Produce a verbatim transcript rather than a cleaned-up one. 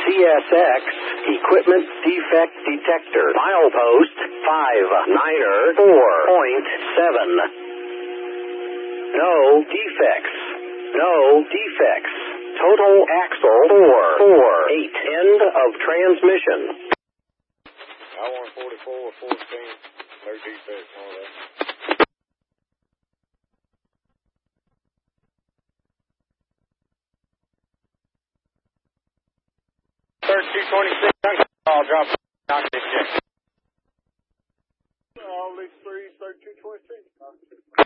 C S X, equipment defect detector, milepost five niner four point seven. No defects. No defects. Total axle four four eight. End of transmission. I one forty-four fourteen. No defects on that. thirty-two twenty-six, I'll drop it. Knock this check. All these three, thirty-two twenty-six.